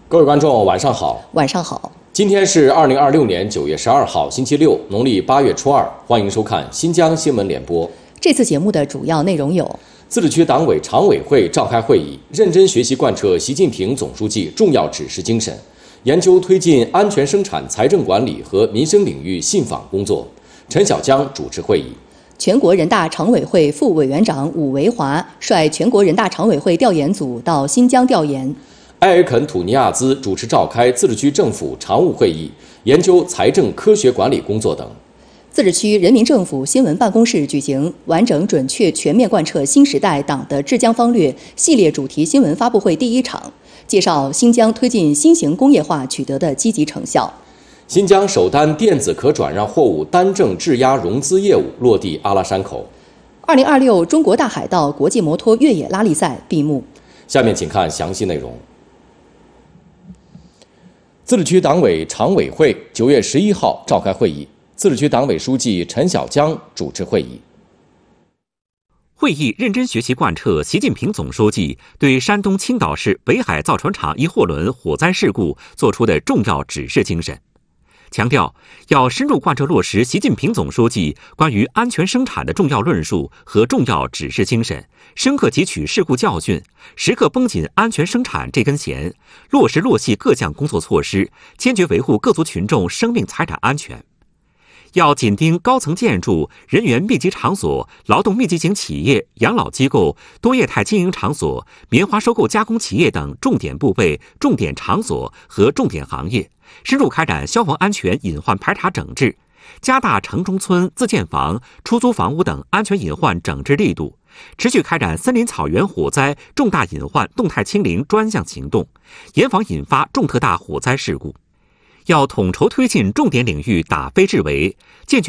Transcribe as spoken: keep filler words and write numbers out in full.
各位观众，晚上好。 晚上好。 今天是二零二六年九月十二号，星期六，农历八月初二。欢迎收看新疆新闻联播。 这次节目的主要内容有： 自治区党委常委会召开会议，认真学习贯彻习近平总书记重要指示精神，研究推进安全生产、财政管理和民生领域信访工作。陈小江主持会议。 全国人大常委会副委员长武维华率全国人大常委会调研组到新疆调研。 埃尔肯土尼亚兹主持召开自治区政府常务会议，研究财政科学管理工作等。 自治区人民政府新闻办公室举行完整、准确、全面贯彻新时代党的治疆方略系列主题新闻发布会第一场，介绍新疆推进新型工业化取得的积极成效。 新疆首单电子可转让货物单证质押融资业务落地阿拉山口。 二零二六中国大海盗国际摩托越野拉力赛闭幕。 下面请看详细内容。自治区党委常委会九月十一号召开会议，自治区党委书记陈小江主持会议。 会议认真学习贯彻习近平总书记对山东青岛市北海造船厂一货轮火灾事故作出的重要指示精神，强调要深入贯彻落实习近平总书记关于安全生产的重要论述和重要指示精神，深刻汲取事故教训，时刻绷紧安全生产这根弦，落实落细各项工作措施，坚决维护各族群众生命财产安全。要紧盯高层建筑、人员密集场所、劳动密集型企业、养老机构、多业态经营场所、棉花收购加工企业等重点部位、重点场所和重点行业，深入开展消防安全隐患排查整治，加大城中村、自建房、出租房屋等安全隐患整治力度，持续开展森林草原火灾重大隐患动态清零专项行动，严防引发重特大火灾事故。要统筹推进重点领域打非治为，健全